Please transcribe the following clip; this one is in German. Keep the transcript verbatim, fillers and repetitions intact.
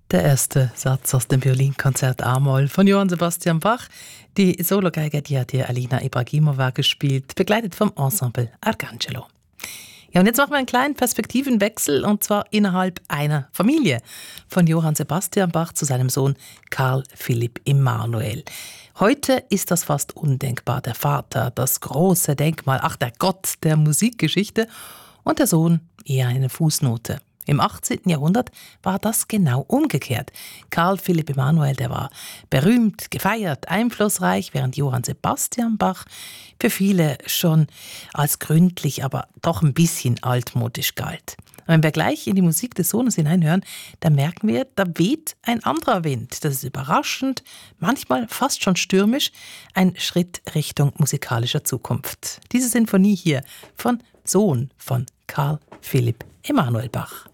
Der erste Satz aus dem Violinkonzert A-Moll von Johann Sebastian Bach. Die Sologeige, die hat hier Alina Ibragimova gespielt, begleitet vom Ensemble Arcangelo. Ja, und jetzt machen wir einen kleinen Perspektivenwechsel, und zwar innerhalb einer Familie. Von Johann Sebastian Bach zu seinem Sohn Karl Philipp Emanuel. Heute ist das fast undenkbar. Der Vater, das große Denkmal, ach, der Gott der Musikgeschichte, und der Sohn eher eine Fußnote. Im achtzehnten. Jahrhundert war das genau umgekehrt. Karl Philipp Emanuel, der war berühmt, gefeiert, einflussreich, während Johann Sebastian Bach für viele schon als gründlich, aber doch ein bisschen altmodisch galt. Und wenn wir gleich in die Musik des Sohnes hineinhören, dann merken wir, da weht ein anderer Wind. Das ist überraschend, manchmal fast schon stürmisch, ein Schritt Richtung musikalischer Zukunft. Diese Sinfonie hier von Sohn von Karl Philipp Emanuel Bach.